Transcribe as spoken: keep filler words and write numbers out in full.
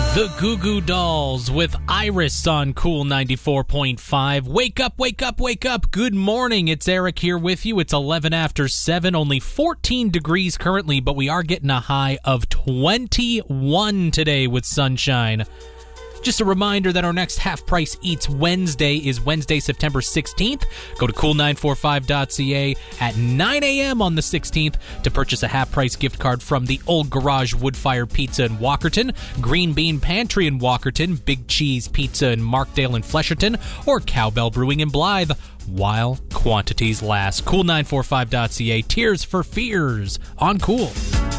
The Goo Goo Dolls with Iris on Cool ninety-four point five. Wake up, wake up, wake up. Good morning. It's Eric here with you. It's eleven after seven, only fourteen degrees currently, but we are getting a high of twenty-one today with sunshine. Just a reminder that our next Half Price Eats Wednesday is Wednesday, September sixteenth. Go to cool nine four five dot c a at nine a.m. on the sixteenth to purchase a half-price gift card from the Old Garage Woodfire Pizza in Walkerton, Green Bean Pantry in Walkerton, Big Cheese Pizza in Markdale and Flesherton, or Cowbell Brewing in Blythe, while quantities last. cool nine four five dot c a. Tears for Fears on Cool.